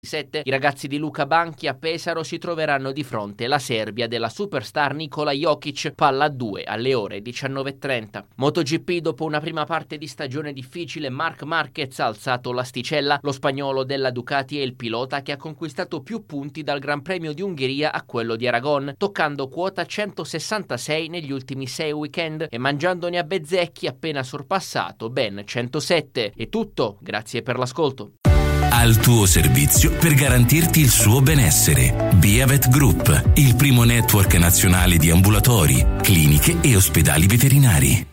I ragazzi di Luca Banchi a Pesaro si troveranno di fronte alla Serbia della superstar Nikola Jokic, palla a 2 alle ore 19:30. MotoGP, dopo una prima parte di stagione difficile, Marc Marquez ha alzato l'asticella. Lo spagnolo della Ducati è il pilota che ha conquistato più punti dal Gran Premio di Ungheria a quello di Aragon, toccando quota 166 negli ultimi 6 weekend e mangiandone a Bezzecchi appena sorpassato ben 107. È tutto, grazie per l'ascolto. Al tuo servizio per garantirti il suo benessere. Biavet Group, il primo network nazionale di ambulatori, cliniche e ospedali veterinari.